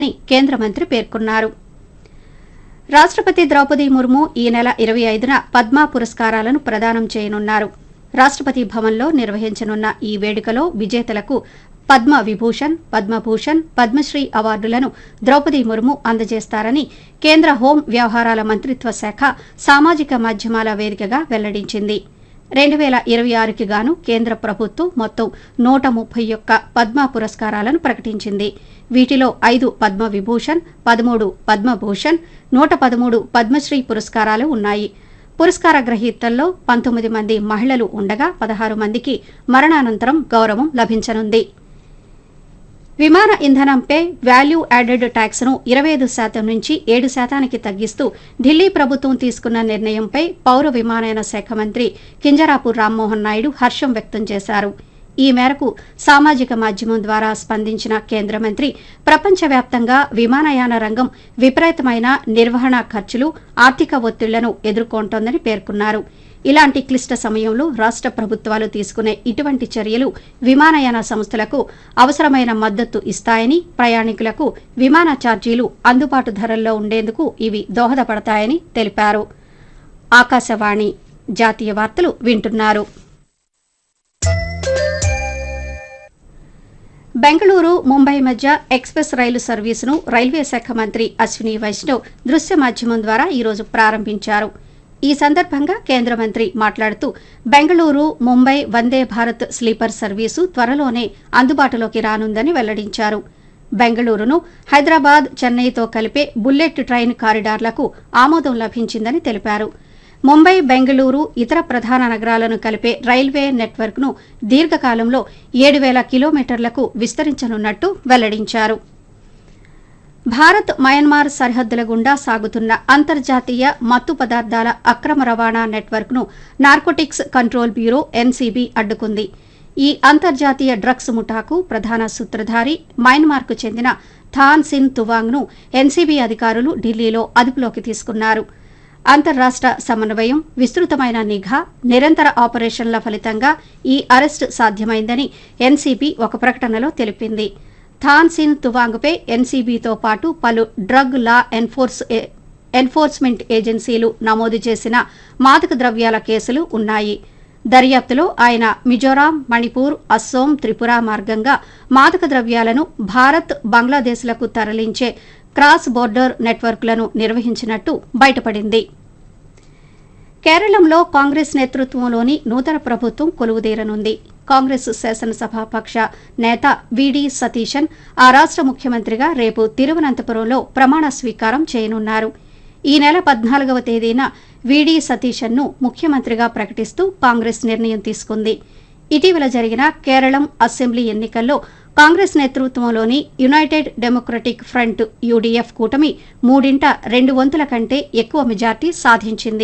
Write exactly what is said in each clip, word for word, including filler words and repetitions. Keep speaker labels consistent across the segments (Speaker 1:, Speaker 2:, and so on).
Speaker 1: అని కేంద్ర మంత్రి పేర్కొన్నారు. రాష్ట్రపతి ద్రౌపది ముర్ము ఈ నెల ఇరవై ఐదున పద్మ పురస్కారాలను ప్రదానం చేయనున్నారు. రాష్ట్రపతి భవన్లో నిర్వహించనున్న ఈ వేడుకలో విజేతలకు పద్మ విభూషణ్, పద్మభూషణ్, పద్మశ్రీ అవార్డులను ద్రౌపది ముర్ము అందజేస్తారని కేంద్ర హోం వ్యవహారాల మంత్రిత్వ శాఖ సామాజిక మాధ్యమాల వేదికగా వెల్లడించింది. రెండు వేల ఇరవై ఆరుకి గాను కేంద్ర ప్రభుత్వం మొత్తం నూట ముప్పై ఒక్క పద్మ పురస్కారాలను ప్రకటించింది. వీటిలో ఐదు పద్మ విభూషణ్, పదమూడు పద్మభూషణ్, నూట పదమూడు పద్మశ్రీ పురస్కారాలు ఉన్నాయి. పురస్కార గ్రహీతల్లో పంతొమ్మిది మంది మహిళలు ఉండగా పదహారు మందికి మరణానంతరం గౌరవం లభించనుంది. విమాన ఇంధనంపై వాల్యూ యాడెడ్ ట్యాక్స్ను ఇరవై ఐదు శాతం నుంచి ఏడు శాతానికి తగ్గిస్తూ ఢిల్లీ ప్రభుత్వం తీసుకున్న నిర్ణయంపై పౌర విమానయాన శాఖ మంత్రి కింజరాపు రామ్మోహన్ నాయుడు హర్షం వ్యక్తం చేశారు. ఈ మేరకు సామాజిక మాధ్యమం ద్వారా స్పందించిన కేంద్ర మంత్రి ప్రపంచవ్యాప్తంగా విమానయాన రంగం విపరీతమైన నిర్వహణ ఖర్చులు, ఆర్థిక ఒత్తిళ్లను ఎదుర్కొంటోందని పేర్కొన్నారు. ఇలాంటి క్లిష్ట సమయంలో రాష్ట్ర ప్రభుత్వాలు తీసుకునే ఇటువంటి చర్యలు విమానయాన సంస్థలకు అవసరమైన మద్దతు ఇస్తాయని, ప్రయాణికులకు విమాన ఛార్జీలు అందుబాటు ధరల్లో ఉండేందుకు ఇవి దోహదపడతాయని తెలిపారు. ఆకాశవాణి జాతీయ వార్తలు వింటున్నారు. బెంగళూరు, ముంబై మధ్య ఎక్స్ప్రెస్ రైలు సర్వీసును రైల్వే శాఖ మంత్రి అశ్విని వైష్ణవ్ దృశ్య మాధ్యమం ద్వారా ఈరోజు ప్రారంభించారు. ఈ సందర్భంగా కేంద్ర మంత్రి మాట్లాడుతూ బెంగళూరు, ముంబై వందే భారత్ స్లీపర్ సర్వీసు త్వరలోనే అందుబాటులోకి రానుందని వెల్లడించారు. బెంగళూరును హైదరాబాద్, చెన్నైతో కలిపే బుల్లెట్ ట్రైన్ కారిడార్లకు ఆమోదం లభించిందని తెలిపారు. ముంబై, బెంగళూరు, ఇతర ప్రధాన నగరాలను కలిపే రైల్వే నెట్వర్క్ను దీర్ఘకాలంలో ఏడు వేల కిలోమీటర్లకు విస్తరించనున్నట్టు వెల్లడించారు. భారత్, మయన్మార్ సరిహద్దుల గుండా సాగుతున్న అంతర్జాతీయ మత్తు పదార్థాల అక్రమ రవాణా నెట్వర్క్ను నార్కోటిక్స్ కంట్రోల్ బ్యూరో ఎన్సీబీ అడ్డుకుంది. ఈ అంతర్జాతీయ డ్రగ్స్ ముఠాకు ప్రధాన సూత్రధారి మయన్మార్కు చెందిన థాన్ సిన్ తువాంగ్ను ఎన్సీబీ అధికారులు ఢిల్లీలో అదుపులోకి తీసుకున్నారు. అంతర్రాష్ట్ర సమన్వయం, విస్తృతమైన నిఘా, నిరంతర ఆపరేషన్ల ఫలితంగా ఈ అరెస్టు సాధ్యమైందని ఎన్సీబీ ఒక ప్రకటనలో తెలిపింది. థాన్ సిన్ తువాంగ్పై ఎన్సీబీతో పాటు పలు డ్రగ్ లా ఎన్ఫోర్స్ ఎన్ఫోర్స్మెంట్ ఏజెన్సీలు నమోదు చేసిన మాదక ద్రవ్యాల కేసులు ఉన్నాయి. దర్యాప్తులో ఆయన మిజోరాం, మణిపూర్, అస్సోం, త్రిపుర మార్గంగా మాదక ద్రవ్యాలను భారత్, బంగ్లాదేశ్లకు తరలించే క్రాస్ బోర్డర్ నెట్వర్క్లను నిర్వహించినట్టు బయటపడింది. కేరళంలో కాంగ్రెస్ నేతృత్వంలోని నూతన ప్రభుత్వం కొలువుదీరనుంది. కాంగ్రెస్ శాసనసభాపక్ష నేత వీడీ సతీశన్ ఆ రాష్ట్ర ముఖ్యమంత్రిగా రేపు తిరువనంతపురంలో ప్రమాణ స్వీకారం చేయనున్నారు. ఈ నెల పద్నాలుగవ తేదీన వీడీ సతీశన్ను ముఖ్యమంత్రిగా ప్రకటిస్తూ కాంగ్రెస్ నిర్ణయం తీసుకుంది. ఇటీవల జరిగిన కేరళం అసెంబ్లీ ఎన్నికల్లో కాంగ్రెస్ నేతృత్వంలోని యునైటెడ్ డెమోక్రటిక్ ఫ్రంట్ యూడీఎఫ్ కూటమి మూడింట రెండు వంతుల కంటే ఎక్కువ మెజార్టీ సాధించింది.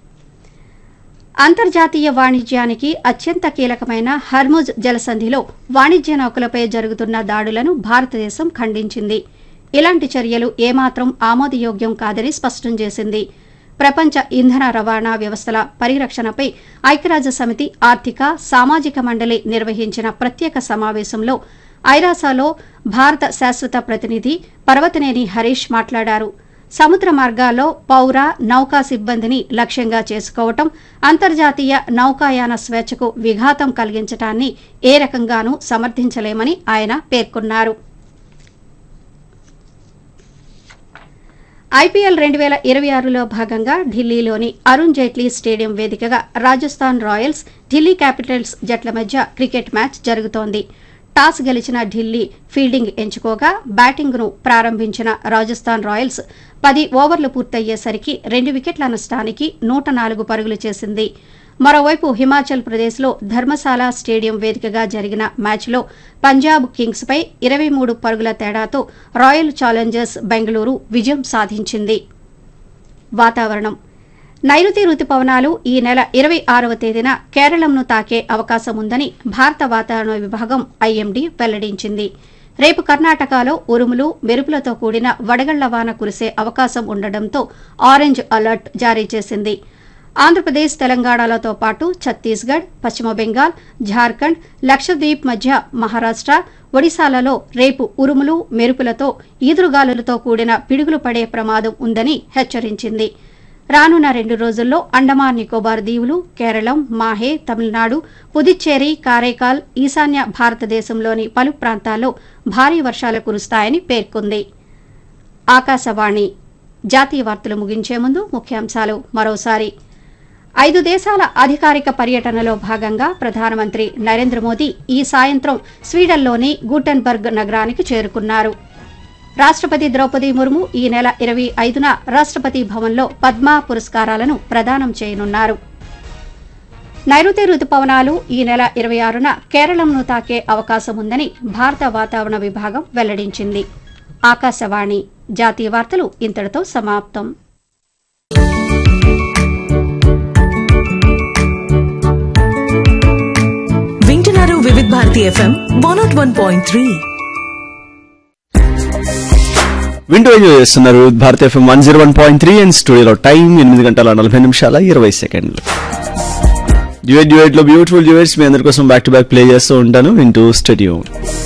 Speaker 1: అంతర్జాతీయ వాణిజ్యానికి అత్యంత కీలకమైన హర్ముజ్ జలసంధిలో వాణిజ్య నౌకలపై జరుగుతున్న దాడులను భారతదేశం ఖండించింది. ఇలాంటి చర్యలు ఏమాత్రం ఆమోదయోగ్యం కాదని స్పష్టం చేసింది. ప్రపంచ ఇంధన రవాణా వ్యవస్థల పరిరక్షణపై ఐక్యరాజ్య సమితి ఆర్థిక, సామాజిక మండలి నిర్వహించిన ప్రత్యేక సమావేశంలో ఐరాసాలో భారత శాశ్వత ప్రతినిధి పర్వతనేని హరీష్ మాట్లాడారు. సముద్ర మార్గాల్లో పౌర, నౌకా సిబ్బందిని లక్ష్యంగా చేసుకోవటం అంతర్జాతీయ నౌకాయాన స్వేచ్ఛకు విఘాతం కలిగించటాన్ని ఏ రకంగానూ సమర్థించలేమని ఆయన పేర్కొన్నారు. ఐపీఎల్ రెండు వేల ఇరవై ఆరులో భాగంగా ఢిల్లీలోని అరుణ్ జైట్లీ స్టేడియం వేదికగా రాజస్థాన్ రాయల్స్, ఢిల్లీ క్యాపిటల్స్ జట్ల మధ్య క్రికెట్ మ్యాచ్ జరుగుతోంది. టాస్ గెలిచిన ఢిల్లీ ఫీల్డింగ్ ఎంచుకోగా బ్యాటింగ్ను ప్రారంభించిన రాజస్థాన్ రాయల్స్ పది ఓవర్లు పూర్తయ్యేసరికి రెండు వికెట్ల నష్టానికి నూట నాలుగు పరుగులు చేసింది. మరోవైపు హిమాచల్ ప్రదేశ్లో ధర్మశాల స్టేడియం వేదికగా జరిగిన మ్యాచ్లో పంజాబ్ కింగ్స్పై ఇరవై మూడు పరుగుల తేడాతో రాయల్ ఛాలెంజర్స్ బెంగళూరు విజయం సాధించింది. వాతావరణం. నైరుతి రుతుపవనాలు ఈ నెల ఇరవై ఆరవ తేదీన కేరళంను తాకే అవకాశం ఉందని భారత వాతావరణ విభాగం ఐఎండీ వెల్లడించింది. రేపు కర్ణాటకలో ఉరుములు, మెరుపులతో కూడిన వడగళ్ల వాన కురిసే అవకాశం ఉండడంతో ఆరెంజ్ అలర్ట్ జారీ చేసింది. ఆంధ్రప్రదేశ్ తెలంగాణలతో పాటు ఛత్తీస్గఢ్ పశ్చిమ బెంగాల్ ఝార్ఖండ్ లక్షద్వీప్ మధ్య మహారాష్ట ఒడిశాలలో రేపు ఉరుములు మెరుపులతో ఈదురుగాలులతో కూడిన పిడుగులు పడే ప్రమాదం ఉందని హెచ్చరించింది. రానున్న రెండు రోజుల్లో అండమాన్ నికోబార్ దీవులు కేరళం మాహే తమిళనాడు పుదుచ్చేరి కారైకాల్ ఈశాన్య భారతదేశంలోని పలు ప్రాంతాల్లో భారీ వర్షాలు కురుస్తాయని పేర్కొంది. ఆకాశవాణి జాతీయ వార్తలు ముగించే ముందు ముఖ్యాంశాలు మరోసారి. ఐదు దేశాల అధికారిక పర్యటనలో భాగంగా ప్రధానమంత్రి నరేంద్ర మోదీ ఈ సాయంత్రం స్వీడన్లోని గూటెన్బర్గ్ నగరానికి చేరుకున్నారు. రాష్టపతి ద్రౌపది ముర్ము ఈ నెల ఇరవై ఐదున రాష్టపతి భవన్లో పద్మ పురస్కారాలను ప్రదానం చేయనున్నారు. నైరుతి రుతుపవనాలు ఈ నెల ఇరవై ఆరున కేరళంను తాకే అవకాశం ఉందని భారత వాతావరణ విభాగం వెల్లడించింది. ఆకాశవాణి జాతీయ వార్తలు ఇంతటితో సమాప్తం.
Speaker 2: వింటున్నారు వివిధ Bharati FM one not one point three.
Speaker 3: వింటూ ఎంజాయ్ చేస్తున్నారు Bharat FM one zero one point three and స్టూడియోలో టైం ఎనిమిది గంటల నలభై నిమిషాల ఇరవై సెకండ్లు. డ్యూయట్ డ్యూయట్ లో బ్యూటిఫుల్ డ్యూయట్స్ మీ అందరి కోసం బ్యాక్ టు బ్యాక్ ప్లే చేస్తూ ఉంటాను. వింటూ స్టూడియో.